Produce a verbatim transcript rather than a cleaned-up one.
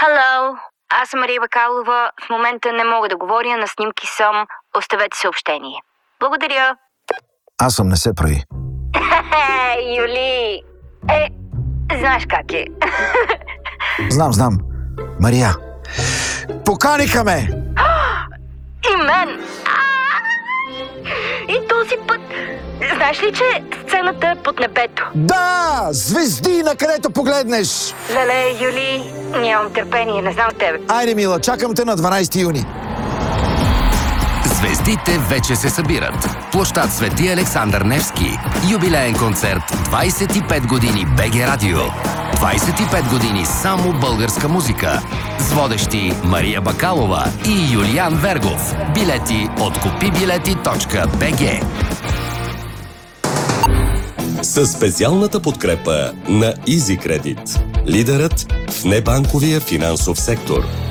Hello, аз съм Мария Бакалова. В момента не мога да говоря, на снимки съм. Оставете съобщение. Благодаря. Аз съм, не се прави. Юли! Е, знаеш как е. Знам, знам. Мария, поканиха ме! И мен! И този път... Знаеш ли, че сцената е под небето? Да! Звезди, на където погледнеш! Леле, Юли, нямам търпение, не знам тебе. Айде, мила, чакам те на дванайсети юни. Звездите вече се събират. Площад Свети Александър Невски. Юбилеен концерт двайсет и пет години БГ Радио. двайсет и пет години само българска музика. С водещи Мария Бакалова и Юлиан Вергов. Билети от купибилети точка би джи. Със специалната подкрепа на EasyCredit. Лидерът в небанковия финансов сектор.